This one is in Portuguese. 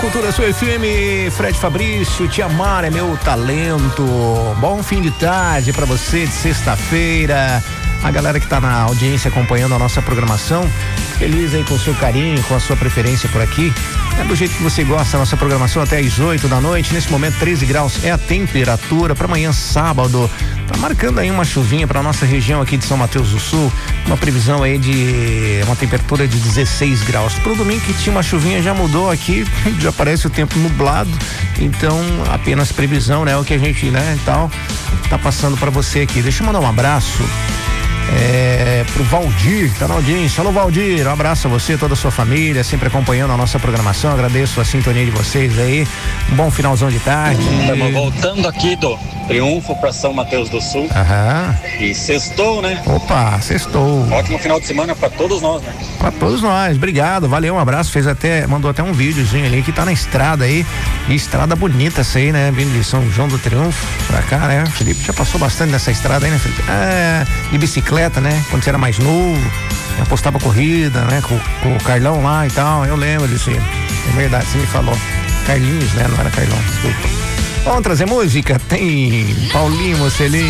Cultura Sul FM, Fred Fabrício, Te Amar é Meu Talento. Bom fim de tarde pra você de sexta-feira. A galera que tá na audiência acompanhando a nossa programação, feliz aí com o seu carinho, com a sua preferência por aqui. É do jeito que você gosta da nossa programação até às 8 da noite. Nesse momento 13 graus é a temperatura para amanhã sábado. Tá marcando aí uma chuvinha para nossa região aqui de São Mateus do Sul. Uma previsão aí de uma temperatura de 16 graus. Pro domingo que tinha uma chuvinha já mudou aqui, já parece o tempo nublado. Então apenas previsão, né? O que a gente, né, tal, tá passando para você aqui. Deixa eu mandar um abraço pro Valdir, tá na audiência. Alô, Valdir, um abraço a você, toda a sua família, sempre acompanhando a nossa programação. Agradeço a sintonia de vocês aí. Um bom finalzão de tarde. Estamos voltando aqui do Triunfo para São Mateus do Sul. Aham. E sextou, né? Opa, sextou. Ótimo final de semana para todos nós, né? Pra todos nós, obrigado, valeu, um abraço. Mandou até um videozinho ali que tá na estrada aí. E estrada bonita essa aí, né? Vindo de São João do Triunfo pra cá, né? O Felipe já passou bastante nessa estrada aí, né, Felipe? De bicicleta, né? Quando você era mais novo, apostava corrida, né? Com o Carlão lá e tal, eu lembro disso aí. É verdade, você me falou. Carlinhos, né? Não era Carlão, desculpa. Vamos trazer música? Tem Paulinho Mocelin.